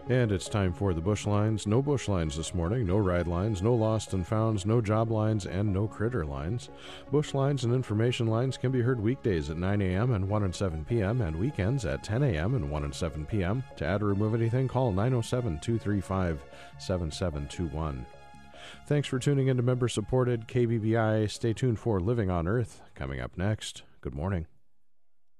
And it's time for the bush lines. No bush lines this morning, no ride lines, no lost and founds, no job lines, and no critter lines. Bush lines and information lines can be heard weekdays at 9 a.m. and 1 and 7 p.m. and weekends at 10 a.m. and 1 and 7 p.m. To add or remove anything, call 907-235-7721. Thanks for tuning in to member-supported KBBI. Stay tuned for Living on Earth. Coming up next, good morning.